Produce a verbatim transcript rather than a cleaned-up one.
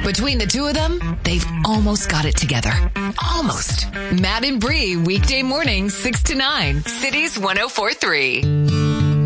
Between the two of them, they've almost got it together. Almost. Matt and Bree, weekday mornings, six to nine. Cities one oh four three.